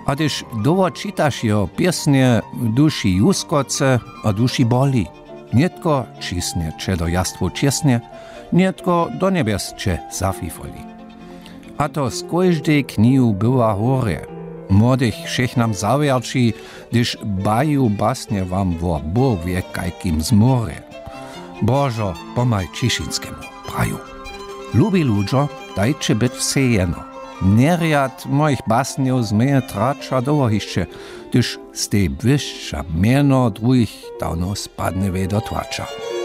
A když doło čitaš jeho piesnie w duši juskoce a duši boli, nietko čisnie če do jastwu česnie, nietko do niebies če zafifoli. A to z kojždej knihu była hore. Młodych všech nam zawierči, když baju basnie wam wo Bóg wie kajkim zmore. Bożo, pomaj Ciszynskiemu, praju. Lubi ludzo, dajcie byt wse jeno. Neriad moich basniów zmeje tracza dołohiszcze, gdyż z tej wyższa mieno druhich dawno spadne do tłacza.